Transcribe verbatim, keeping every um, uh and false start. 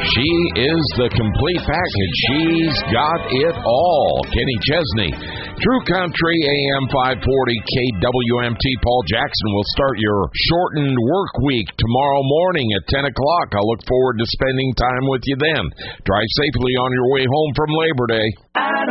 She is the complete package. She's got it all. Kenny Chesney. True Country, A M five forty, K W M T. Paul Jackson will start your shortened work week tomorrow morning at ten o'clock. I look forward to spending time with you then. Drive safely on your way home from Labor Day.